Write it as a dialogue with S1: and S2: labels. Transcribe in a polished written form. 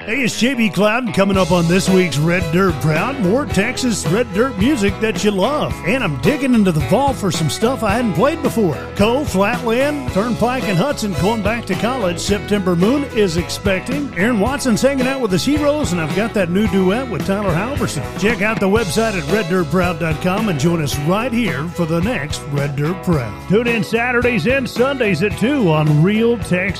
S1: Hey, it's JB Cloud coming up on this week's Red Dirt Proud. More Texas Red Dirt music that you love. And I'm digging into the vault for some stuff I hadn't played before. Cole, Flatland, Turnpike, and Hudson going back to college. September Moon is expecting. Aaron Watson's hanging out with his heroes, and I've got that new duet with Tyler Halverson. Check out the website at reddirtproud.com and join us right here for the next Red Dirt Proud. Tune in Saturdays and Sundays at 2 on Real Texas